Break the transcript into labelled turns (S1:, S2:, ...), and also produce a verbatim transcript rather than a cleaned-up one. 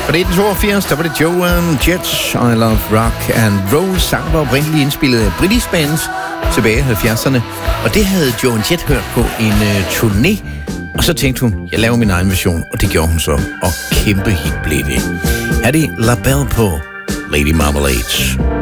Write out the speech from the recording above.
S1: For nitten toogfirs, der var det Joan Jett, I Love Rock and Roll. Sang var oprindeligt indspillet af britisk bands tilbage i halvfjerdserne. Og det havde Joan Jett hørt på en uh, turné. Og så tænkte hun, jeg laver min egen version, og det gjorde hun så. Og kæmpe hit blev det. Her er det La Belle på Lady Marmalade.